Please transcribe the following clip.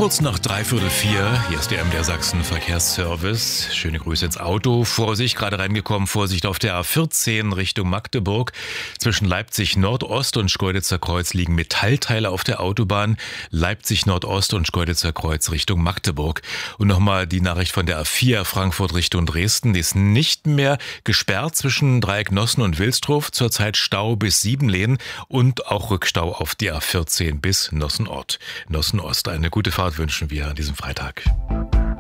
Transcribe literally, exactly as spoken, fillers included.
Kurz nach dreiviertel vier, hier ist der M D R Sachsen Verkehrsservice. Schöne Grüße ins Auto. Vorsicht, gerade reingekommen, Vorsicht auf der A vierzehn Richtung Magdeburg. Zwischen Leipzig Nordost und Schkeuditzer Kreuz liegen Metallteile auf der Autobahn. Leipzig Nordost und Schkeuditzer Kreuz Richtung Magdeburg. Und nochmal die Nachricht von der A vier Frankfurt Richtung Dresden. Die ist nicht mehr gesperrt zwischen Dreieck Nossen und Wilsdruff. Zurzeit Stau bis Siebenlehen und auch Rückstau auf die A vierzehn bis Nossenort. Nossen Ost. Eine gute Fahrt wünschen wir an diesem Freitag.